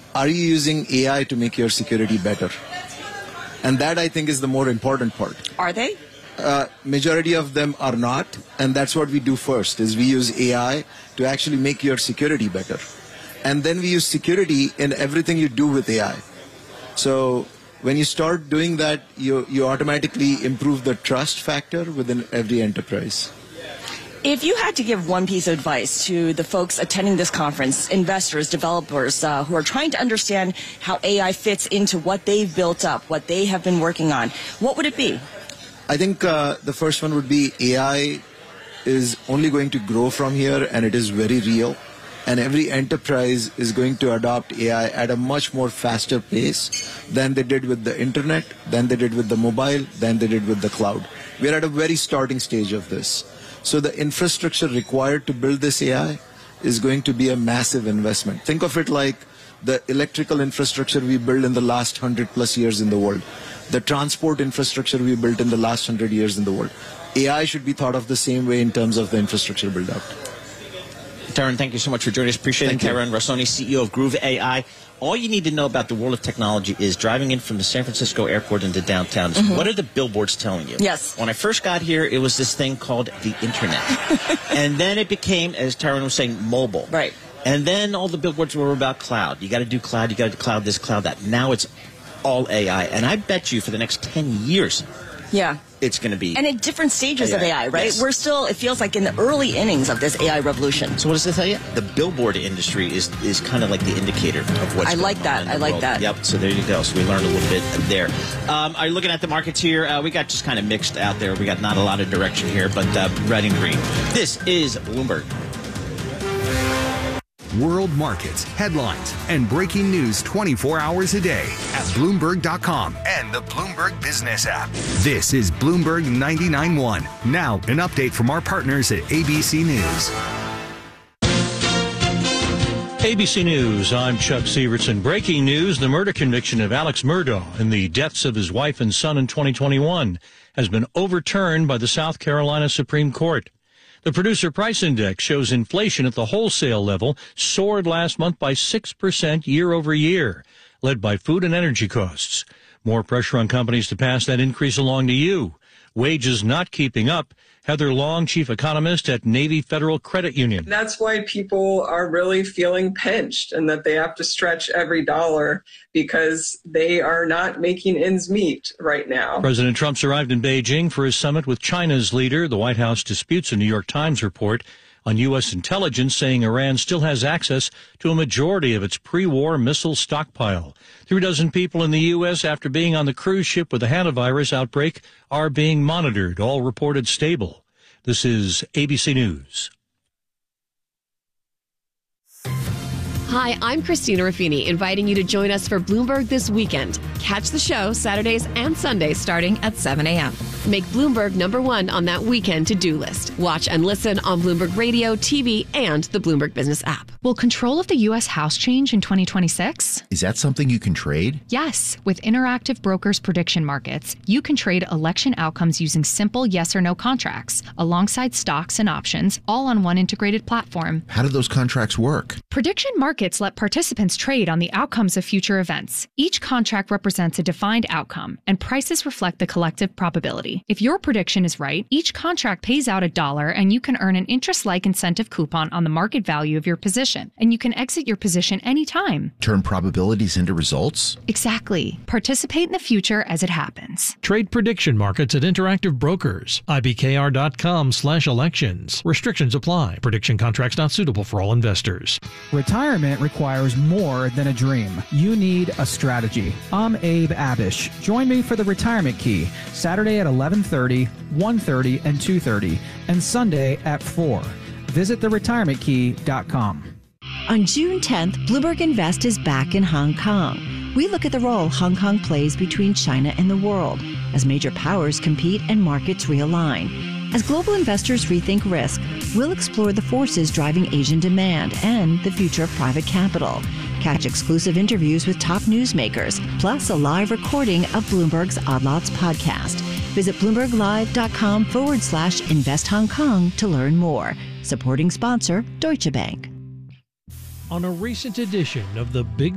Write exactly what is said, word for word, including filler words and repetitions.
are you using A I to make your security better? And that, I think, is the more important part. Are they? Uh, majority of them are not, and that's what we do first, is we use A I to actually make your security better. And then we use security in everything you do with A I. So when you start doing that, you, you automatically improve the trust factor within every enterprise. If you had to give one piece of advice to the folks attending this conference, investors, developers uh, who are trying to understand how A I fits into what they've built up, what they have been working on, what would it be? I think uh, the first one would be A I is only going to grow from here, and it is very real. And every enterprise is going to adopt A I at a much more faster pace than they did with the internet, than they did with the mobile, than they did with the cloud. We're at a very starting stage of this. So the infrastructure required to build this A I is going to be a massive investment. Think of it like the electrical infrastructure we built in the last hundred plus years in the world, the transport infrastructure we built in the last hundred years in the world. A I should be thought of the same way in terms of the infrastructure build-out. Tarun, thank you so much for joining us. Appreciate it. Tarun Raisoni, C E O of Groove A I. All you need to know about the world of technology is driving in from the San Francisco airport into downtown. Mm-hmm. What are the billboards telling you? Yes. When I first got here, it was this thing called the Internet. And then it became, as Tarun was saying, mobile. Right. And then all the billboards were about cloud. You got to do cloud, you got to do cloud this, cloud that. Now it's all A I. And I bet you for the next ten years, yeah, it's going to be. And at different stages A I. Of A I, right? Yes. We're still, it feels like in the early innings of this A I revolution. So what does it tell you? The billboard industry is is kind of like the indicator of what's I going like on that. in the I like world. that. Yep. So there you go. So we learned a little bit there. Um, are you looking at the markets here? Uh, we got just kind of mixed out there. We got not a lot of direction here, but uh, red and green. This is Bloomberg. World markets, headlines, and breaking news twenty-four hours a day at Bloomberg dot com and the Bloomberg Business app. This is Bloomberg ninety-nine point one. Now, an update from our partners at A B C News. A B C News, I'm Chuck Sievertson. Breaking news, the murder conviction of Alex Murdaugh and the deaths of his wife and son in twenty twenty-one has been overturned by the South Carolina Supreme Court. The Producer Price Index shows inflation at the wholesale level soared last month by six percent year over year, led by food and energy costs. More pressure on companies to pass that increase along to you. Wages not keeping up. Heather Long, chief economist at Navy Federal Credit Union. That's why people are really feeling pinched and that they have to stretch every dollar because they are not making ends meet right now. President Trump's arrived in Beijing for his summit with China's leader. The White House disputes a New York Times report on U S intelligence saying Iran still has access to a majority of its pre-war missile stockpile. Three dozen people in the U S after being on the cruise ship with the hantavirus outbreak are being monitored, all reported stable. This is A B C News. Hi, I'm Christina Raffini, inviting you to join us for Bloomberg This Weekend. Catch the show Saturdays and Sundays starting at seven a.m. Make Bloomberg number one on that weekend to-do list. Watch and listen on Bloomberg Radio, T V, and the Bloomberg Business app. Will control of the U S House change in twenty twenty-six? Is that something you can trade? Yes. With Interactive Brokers Prediction Markets, you can trade election outcomes using simple yes or no contracts, alongside stocks and options, all on one integrated platform. How do those contracts work? Prediction markets let participants trade on the outcomes of future events. Each contract represents a defined outcome, and prices reflect the collective probability. If your prediction is right, each contract pays out a dollar, and you can earn an interest-like incentive coupon on the market value of your position, and you can exit your position anytime. Turn probabilities into results? Exactly. Participate in the future as it happens. Trade prediction markets at Interactive Brokers. I B K R dot com slash elections. Restrictions apply. Prediction contracts not suitable for all investors. Retirement requires more than a dream. You need a strategy. I'm Abe Abish. Join me for the Retirement Key, Saturday at eleven thirty, one thirty, and two thirty, and Sunday at four. Visit the retirement key dot com. On June tenth, Bloomberg Invest is back in Hong Kong. We look at the role Hong Kong plays between China and the world as major powers compete and markets realign. As global investors rethink risk, we'll explore the forces driving Asian demand and the future of private capital. Catch exclusive interviews with top newsmakers, plus a live recording of Bloomberg's Odd Lots podcast. Visit bloomberglive.com forward slash invest Hong Kong to learn more. Supporting sponsor, Deutsche Bank. On a recent edition of the Big